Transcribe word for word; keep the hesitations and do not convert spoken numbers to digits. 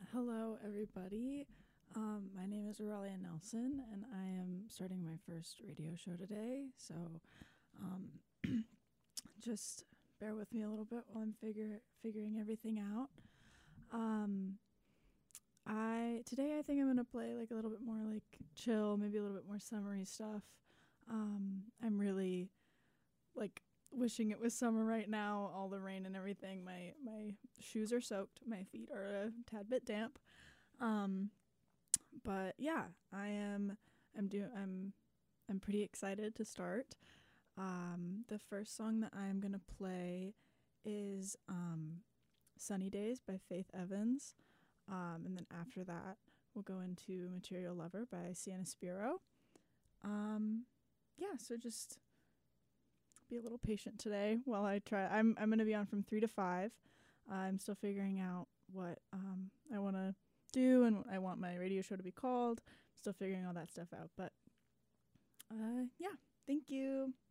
Hello, everybody. Um, my name is Aurelia Nelson, and I am starting my first radio show today. So, um, just bear with me a little bit while I'm figure figuring everything out. Um, I today I think I'm gonna play like a little bit more like chill, maybe a little bit more summery stuff. Um, I'm really like wishing it was summer right now. All the rain and everything. My my shoes are soaked. My feet are a tad bit damp. Um, but yeah, I am. I'm do. I'm. I'm pretty excited to start. Um, the first song that I'm gonna play is um, "Sunny Days" by Faith Evans, um, and then after that we'll go into "Material Lover" by Sienna Spiro. Um, yeah, so just be a little patient today while I try. I'm I'm gonna be on from three to five. Uh, I'm still figuring out what um I want to do and what I want my radio show to be called. Still figuring all that stuff out, but uh yeah. Thank you.